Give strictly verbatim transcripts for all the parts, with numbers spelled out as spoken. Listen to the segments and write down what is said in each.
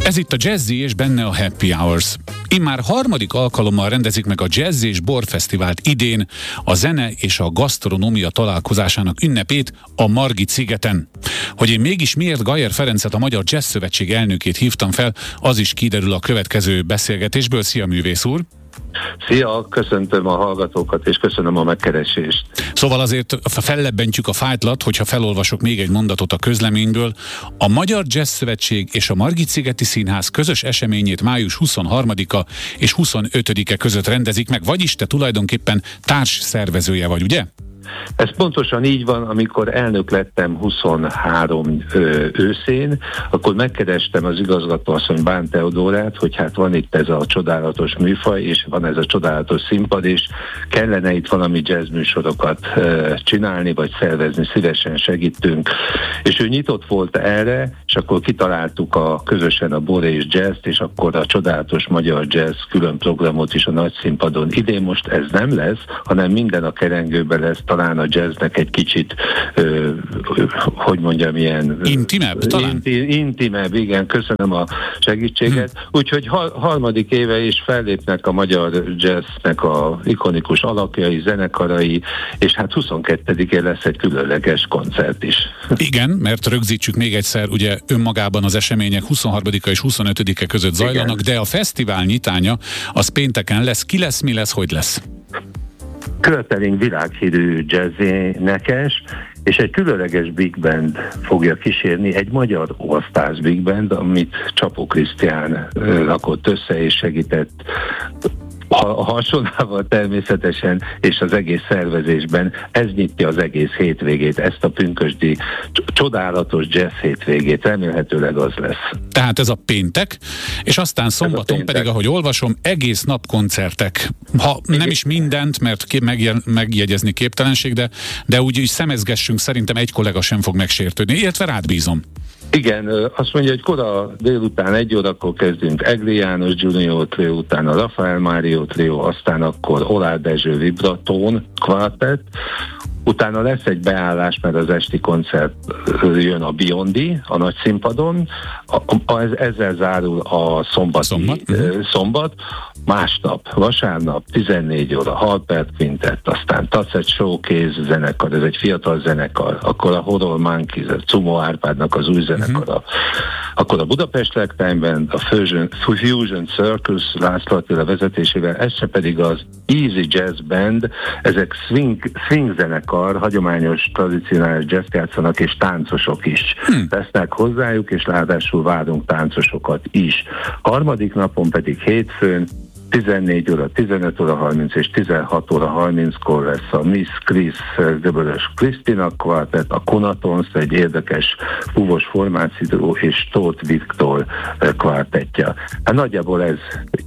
Ez itt a Jazzy és benne a Happy Hours. Immár harmadik alkalommal rendezik meg a Jazzy és Borfesztivált idén, a zene és a gasztronómia találkozásának ünnepét a Margit-szigeten. Hogy én mégis miért Gajer Ferencet, a Magyar Jazz Szövetség elnökét hívtam fel, az is kiderül a következő beszélgetésből. Szia, művész úr! Szia, köszöntöm a hallgatókat, és köszönöm a megkeresést. Szóval azért fellebbentjük a fájtlat, hogyha felolvasok még egy mondatot a közleményből. A Magyar Jazz Szövetség és a Margit-szigeti Színház közös eseményét május huszonharmadika és huszonötödike között rendezik meg, vagyis te tulajdonképpen társ szervezője vagy, ugye? Ez pontosan így van. Amikor elnök lettem huszonhárom ö, őszén, akkor megkerestem az igazgatóasszony Bán Teodórát, hogy hát van itt ez a csodálatos műfaj, és van ez a csodálatos színpad, és kellene itt valami jazz műsorokat ö, csinálni, vagy szervezni, szívesen segítünk. És ő nyitott volt erre, és akkor kitaláltuk a, közösen a Bor és Jazz-t, és akkor a csodálatos Magyar Jazz külön programot is a nagy színpadon. Idén most ez nem lesz, hanem minden a kerengőben lesz, talán a jazznek egy kicsit, ö, ö, hogy mondjam, ilyen... Intimebb talán? Inti, intimebb, igen, köszönöm a segítséget. Hm. Úgyhogy ha, harmadik éve is fellépnek a magyar jazznek a ikonikus alakjai, zenekarai, és hát huszonkettedikén lesz egy különleges koncert is. Igen, mert rögzítsük még egyszer, ugye önmagában az események huszonharmadika és huszonötödike között zajlanak, igen. De a fesztivál nyitánya az pénteken lesz. Ki lesz, mi lesz, hogy lesz? Körteling világhírű jazzénekes, és egy különleges big band fogja kísérni, egy magyar all-stars big band, amit Csapó Krisztián rakott össze és segített a hasonlával természetesen, és az egész szervezésben. Ez nyitja az egész hétvégét, ezt a pünkösdi csodálatos jazz hétvégét, remélhetőleg az lesz. Tehát ez a péntek, és aztán szombaton pedig, ahogy olvasom, egész nap koncertek. Ha igen. Nem is mindent, mert megjegyezni képtelenség, de, de úgy, úgy szemezgessünk, szerintem egy kollega sem fog megsértődni, illetve rád bízom. Igen, azt mondja, hogy kora délután egy órakor kezdünk Egri János Junior Trio, utána Rafael Mário Trio, aztán akkor Olár Dezső Vibratón Quartet, utána lesz egy beállás, mert az esti koncert jön a Biondi, a nagy színpadon, a, a, ezzel zárul a szombati, szombat, szombat. Másnap, vasárnap, tizennégy óra, Harper Quintet, aztán Tacet Showcase zenekar, ez egy fiatal zenekar, akkor a Horror Monkeys, a Cumo Árpádnak az új zenekara, uh-huh. Akkor a Budapest Ragtime Band, a Fusion, Fusion Circus László Attila vezetésével, ez se pedig az Easy Jazz Band, ezek swing, swing zenekar, hagyományos, tradicionális jazz játszanak, és táncosok is hmm. lesznek hozzájuk, és ráadásul várunk táncosokat is. Harmadik napon pedig hétfőn, tizennégy óra, tizenöt óra harminc és tizenhat óra harminckor lesz a Miss Chris Göbölös Krisztina Quartet, a Konatons, egy érdekes fúvos formáció, és Tóth Viktor kvartettja. Hát nagyjából ez...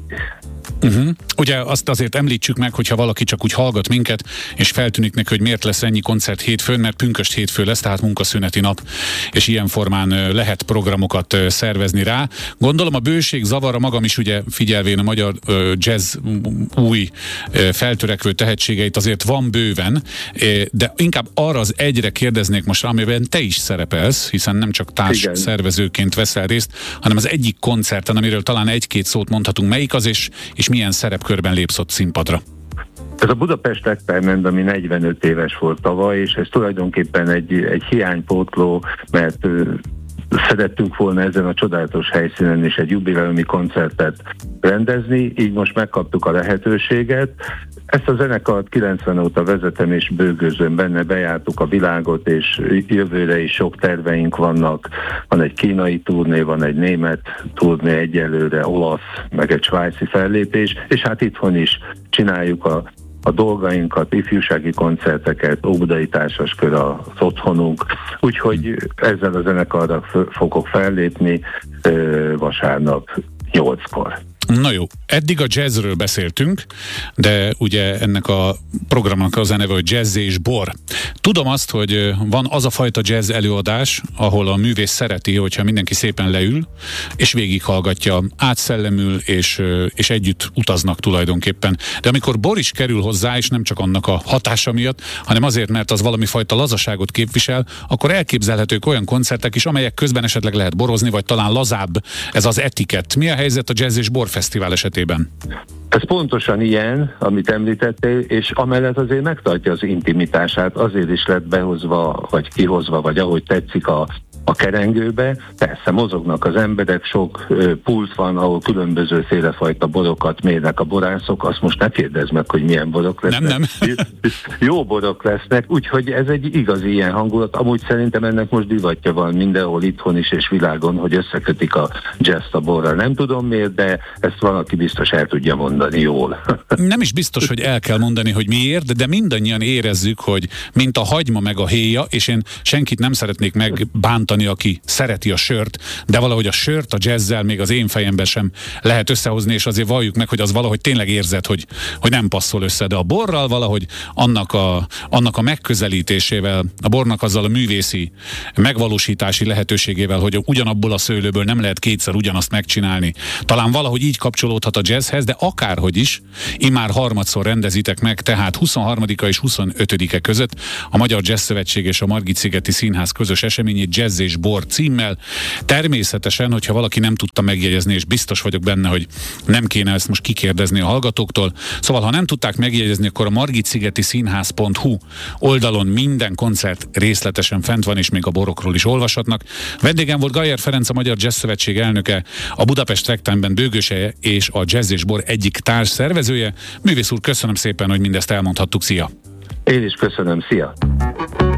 Uh-huh. Ugye azt azért említsük meg, hogyha valaki csak úgy hallgat minket, és feltűnik neki, hogy miért lesz ennyi koncert hétfőn, mert pünkösd hétfő lesz, tehát munkaszüneti nap, és ilyen formán lehet programokat szervezni rá. Gondolom a bőség zavara, magam is ugye figyelvén a magyar jazz új feltörekvő tehetségeit azért van bőven, de inkább arra az egyre kérdeznék most, amiben te is szerepelsz, hiszen nem csak társ Igen. szervezőként veszel részt, hanem az egyik koncerten, amiről talán egy-két szót mondhatunk, melyik az, és, és milyen szerepkörben lépsz ott színpadra? Ez a Budapest Ragtime Band, ami negyvenöt éves volt tavaly, és ez tulajdonképpen egy, egy hiánypótló, mert szerettünk volna ezen a csodálatos helyszínen is egy jubileumi koncertet rendezni, így most megkaptuk a lehetőséget. Ezt a zenekart kilencven óta vezetem, és bőgőzöm benne, bejártuk a világot, és jövőre is sok terveink vannak. Van egy kínai turné, van egy német turné, egyelőre olasz, meg egy svájci fellépés, és hát itthon is csináljuk a a dolgainkat, ifjúsági koncerteket, óbudai társaskör az otthonunk, úgyhogy ezzel a zenekarral fogok fellépni vasárnap nyolckor. Na jó, eddig a jazzről beszéltünk, de ugye ennek a programnak az a neve, hogy Jazz és Bor. Tudom azt, hogy van az a fajta jazz előadás, ahol a művész szereti, hogyha mindenki szépen leül, és végighallgatja, átszellemül, és, és együtt utaznak tulajdonképpen. De amikor bor is kerül hozzá, és nem csak annak a hatása miatt, hanem azért, mert az valami fajta lazaságot képvisel, akkor elképzelhetők olyan koncertek is, amelyek közben esetleg lehet borozni, vagy talán lazább ez az etikett. Mi a helyzet a Jazz és Bor Fesztivál esetében? Ez pontosan ilyen, amit említettél, és amellett azért megtartja az intimitását, azért is lett behozva, vagy kihozva, vagy ahogy tetszik a a kerengőbe. Persze mozognak az emberek, sok ö, pult van, ahol különböző félefajta borokat mérnek a borászok, azt most ne kérdezz meg, hogy milyen borok lesznek. Nem, nem. Jó borok lesznek, úgyhogy ez egy igazi ilyen hangulat. Amúgy szerintem ennek most divatja van mindenhol, itthon is és világon, hogy összekötik a jazz a borral. Nem tudom miért, de ezt valaki biztos el tudja mondani jól. Nem is biztos, hogy el kell mondani, hogy miért, de mindannyian érezzük, hogy mint a hagyma meg a héja, és én senkit nem szeretnék megbántani, aki szereti a sört, de valahogy a sört a jazzzel még az én fejemben sem lehet összehozni, és azért valljuk meg, hogy az valahogy tényleg érzed, hogy, hogy nem passzol össze, de a borral valahogy annak a, annak a megközelítésével, a bornak azzal a művészi megvalósítási lehetőségével, hogy ugyanabból a szőlőből nem lehet kétszer ugyanazt megcsinálni. Talán valahogy így kapcsolódhat a jazzhez, de akárhogy is, immár harmadszor rendezitek meg, tehát huszonharmadika és huszonötödike között a Magyar Jazz Szövetség és a Margit-szigeti Színház közös eseményét Jazz és Bor címmel. Természetesen, hogyha valaki nem tudta megjegyezni, és biztos vagyok benne, hogy nem kéne ezt most kikérdezni a hallgatóktól. Szóval, ha nem tudták megjegyezni, akkor a margitszigeti színház pont hu oldalon minden koncert részletesen fent van, és még a borokról is olvashatnak. Vendégem volt Gajer Ferenc, a Magyar Jazz Szövetség elnöke, a Budapest Ragtime-ben Bőgőse és a Jazz és Bor egyik társ szervezője. Művész úr, köszönöm szépen, hogy mindezt elmondhattuk. Szia! Én is köszönöm, szia!